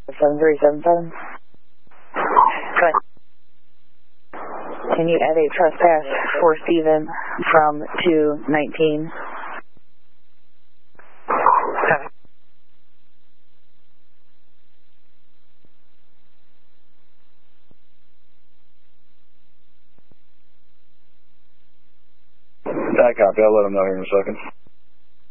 7377. Go ahead. Can you add a trespass for Stephen from 219? Copy. I copy. I'll let him know here in a second.